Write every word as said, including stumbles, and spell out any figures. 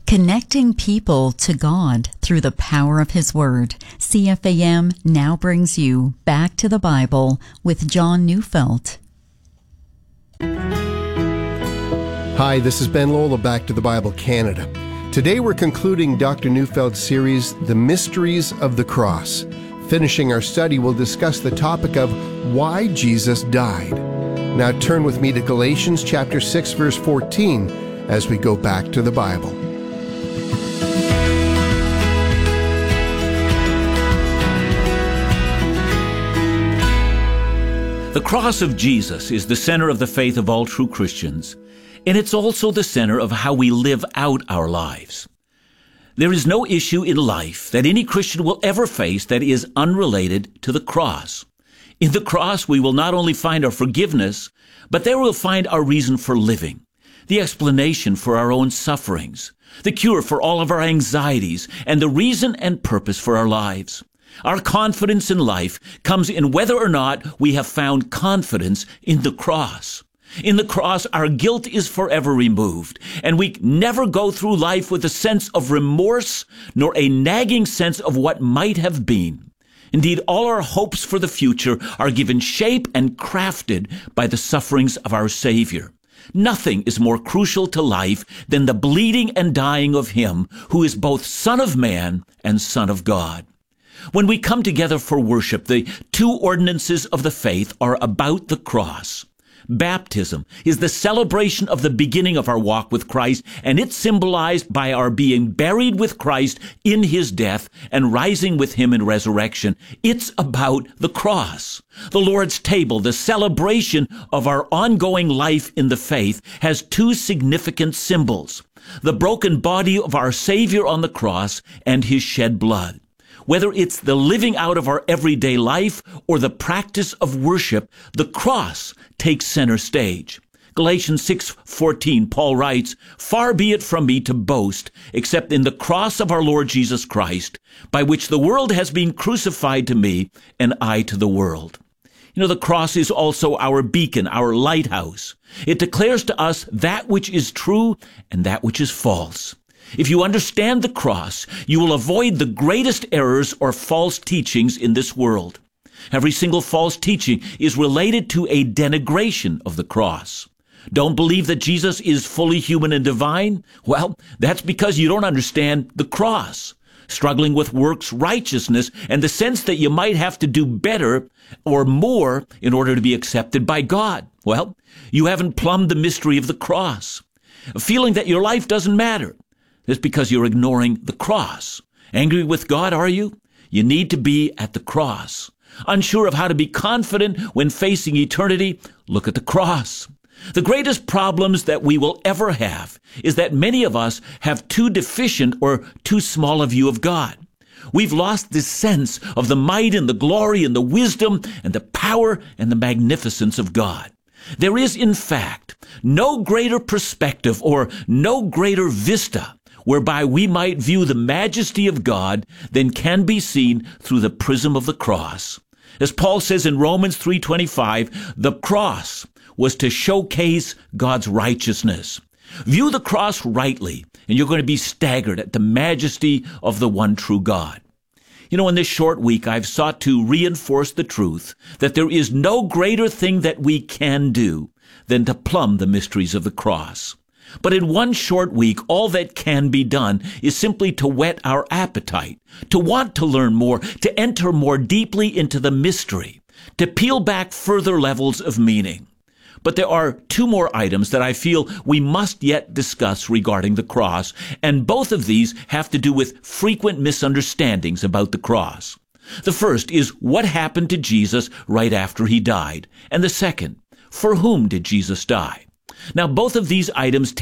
Connecting people to God through the power of His Word. C F A M now brings you Back to the Bible with John Neufeld. Hi, this is Ben Lowell of Back to the Bible Canada. Today we're concluding Doctor Neufeld's series, The Mysteries of the Cross. Finishing our study, we'll discuss the topic of why Jesus died. Now turn with me to Galatians chapter six, verse fourteen, as we go back to the Bible. The cross of Jesus is the center of the faith of all true Christians, and it's also the center of how we live out our lives. There is no issue in life that any Christian will ever face that is unrelated to the cross. In the cross, we will not only find our forgiveness, but there we'll find our reason for living, the explanation for our own sufferings, the cure for all of our anxieties, and the reason and purpose for our lives. Our confidence in life comes in whether or not we have found confidence in the cross. In the cross, our guilt is forever removed, and we never go through life with a sense of remorse nor a nagging sense of what might have been. Indeed, all our hopes for the future are given shape and crafted by the sufferings of our Savior. Nothing is more crucial to life than the bleeding and dying of Him who is both Son of Man and Son of God. When we come together for worship, the two ordinances of the faith are about the cross. Baptism is the celebration of the beginning of our walk with Christ, and it's symbolized by our being buried with Christ in His death and rising with Him in resurrection. It's about the cross. The Lord's table, the celebration of our ongoing life in the faith, has two significant symbols: the broken body of our Savior on the cross and His shed blood. Whether it's the living out of our everyday life or the practice of worship, the cross takes center stage. Galatians six fourteen, Paul writes, "Far be it from me to boast, except in the cross of our Lord Jesus Christ, by which the world has been crucified to me, and I to the world." You know, the cross is also our beacon, our lighthouse. It declares to us that which is true and that which is false. If you understand the cross, you will avoid the greatest errors or false teachings in this world. Every single false teaching is related to a denigration of the cross. Don't believe that Jesus is fully human and divine? Well, that's because you don't understand the cross. Struggling with works righteousness and the sense that you might have to do better or more in order to be accepted by God. Well, you haven't plumbed the mystery of the cross. Feeling that your life doesn't matter. It's because you're ignoring the cross. Angry with God, are you? You need to be at the cross. Unsure of how to be confident when facing eternity? Look at the cross. The greatest problems that we will ever have is that many of us have too deficient or too small a view of God. We've lost this sense of the might and the glory and the wisdom and the power and the magnificence of God. There is, in fact, no greater perspective or no greater vista whereby we might view the majesty of God than can be seen through the prism of the cross. As Paul says in Romans three twenty-five, the cross was to showcase God's righteousness. View the cross rightly, and you're going to be staggered at the majesty of the one true God. You know, in this short week, I've sought to reinforce the truth that there is no greater thing that we can do than to plumb the mysteries of the cross. But in one short week, all that can be done is simply to whet our appetite, to want to learn more, to enter more deeply into the mystery, to peel back further levels of meaning. But there are two more items that I feel we must yet discuss regarding the cross, and both of these have to do with frequent misunderstandings about the cross. The first is what happened to Jesus right after He died, and the second, for whom did Jesus die? Now, both of these items